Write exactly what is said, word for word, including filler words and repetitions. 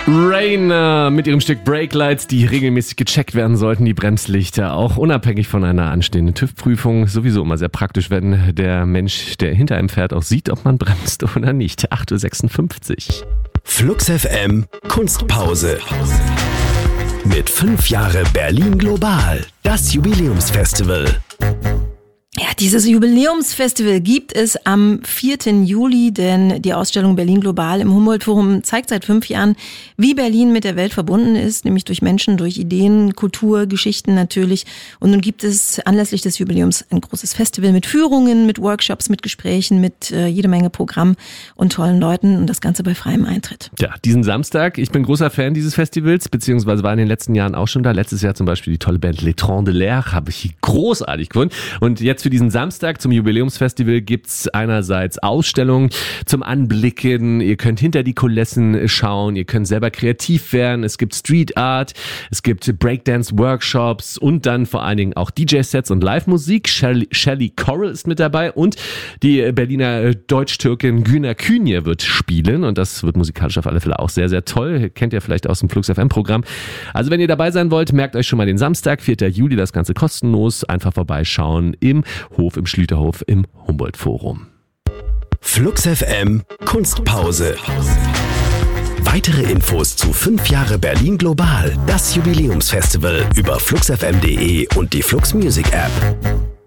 Rain äh, mit ihrem Stück Brake-Lights, die regelmäßig gecheckt werden sollten, die Bremslichter, auch unabhängig von einer anstehenden TÜV-Prüfung. Sowieso immer sehr praktisch, wenn der Mensch, der hinter einem fährt, auch sieht, ob man bremst oder nicht. acht Uhr sechsundfünfzig. Flux F M Kunstpause. Mit fünf Jahre Berlin Global, das Jubiläumsfestival. Ja, dieses Jubiläumsfestival gibt es am vierten Juli, denn die Ausstellung Berlin Global im Humboldt-Forum zeigt seit fünf Jahren, wie Berlin mit der Welt verbunden ist, nämlich durch Menschen, durch Ideen, Kultur, Geschichten natürlich. Und nun gibt es anlässlich des Jubiläums ein großes Festival mit Führungen, mit Workshops, mit Gesprächen, mit äh, jede Menge Programm und tollen Leuten und das Ganze bei freiem Eintritt. Ja, diesen Samstag, ich bin großer Fan dieses Festivals, beziehungsweise war in den letzten Jahren auch schon da. Letztes Jahr zum Beispiel die tolle Band Les Trans de l'Air, habe ich großartig gefunden. Und jetzt für diesen Samstag zum Jubiläumsfestival gibt's einerseits Ausstellungen zum Anblicken, ihr könnt hinter die Kulissen schauen, ihr könnt selber kreativ werden, es gibt Street Art, es gibt Breakdance-Workshops und dann vor allen Dingen auch D J-Sets und Live-Musik. Shelly, Shelly Coral ist mit dabei und die Berliner Deutsch-Türkin Güner Künje wird spielen und das wird musikalisch auf alle Fälle auch sehr, sehr toll. Kennt ihr vielleicht aus dem Flux F M-Programm. Also wenn ihr dabei sein wollt, merkt euch schon mal den Samstag, vierten Juli, das Ganze kostenlos. Einfach vorbeischauen im Hof, im Schlüterhof, im Humboldt-Forum. Flux F M Kunstpause. Weitere Infos zu fünf Jahre Berlin Global, das Jubiläumsfestival über flux f m punkt de und die Flux Music App.